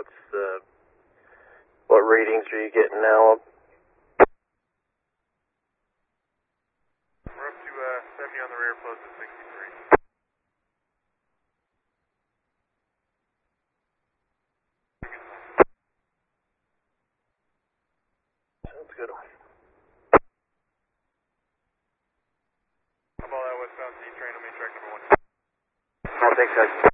What readings are you getting now? We're up to 70 on the rear, close to 63. Sounds good. I'm all out westbound, C train, I'm main track number 1. Thanks, guys.